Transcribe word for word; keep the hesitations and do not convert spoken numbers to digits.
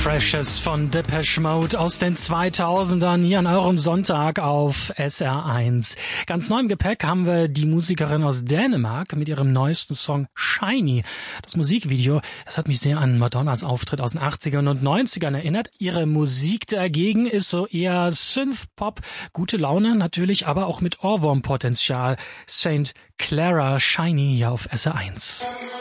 Precious von Depeche Mode aus den zweitausendern hier an eurem Sonntag auf S R eins. Ganz neu im Gepäck haben wir die Musikerin aus Dänemark mit ihrem neuesten Song Shiny. Das Musikvideo, das hat mich sehr an Madonnas Auftritt aus den achtzigern und neunzigern erinnert. Ihre Musik dagegen ist so eher Synth-Pop, gute Laune natürlich, aber auch mit Ohrwurmpotenzial. Saint Clara Shiny hier auf S R eins.